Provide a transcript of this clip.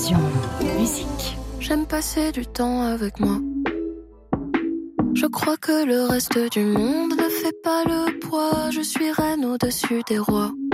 Passion, musique. J'aime passer du temps avec moi. Je crois que le reste du monde ne fait pas le poids. Je suis reine au-dessus des rois.